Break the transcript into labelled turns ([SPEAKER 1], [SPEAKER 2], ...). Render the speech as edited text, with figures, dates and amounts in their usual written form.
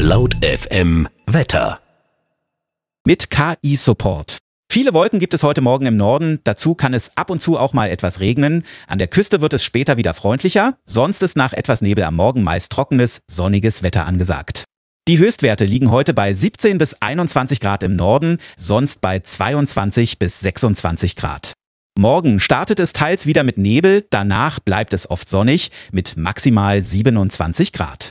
[SPEAKER 1] Laut FM Wetter.
[SPEAKER 2] Mit KI-Support. Viele Wolken gibt es heute Morgen im Norden, dazu kann es ab und zu auch mal etwas regnen. An der Küste wird es später wieder freundlicher, sonst ist nach etwas Nebel am Morgen meist trockenes, sonniges Wetter angesagt. Die Höchstwerte liegen heute bei 17 bis 21 Grad im Norden, sonst bei 22 bis 26 Grad. Morgen startet es teils wieder mit Nebel, danach bleibt es oft sonnig mit maximal 27 Grad.